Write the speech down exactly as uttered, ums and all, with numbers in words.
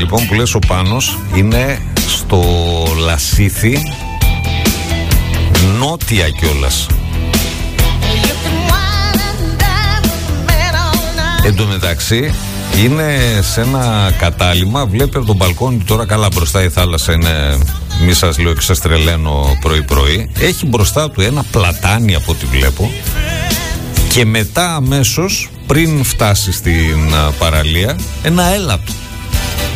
λοιπόν που λες ο Πάνος είναι στο Λασίθι, νότια κιόλας. Εν τω μεταξύ είναι σε ένα κατάλημα, βλέπει από τον μπαλκόνι τώρα, καλά μπροστά η θάλασσα είναι, μη σας λέω και σας τρελαίνω πρωί πρωί, έχει μπροστά του ένα πλατάνι από ό,τι βλέπω, και μετά αμέσως πριν φτάσει στην παραλία ένα έλαπτο.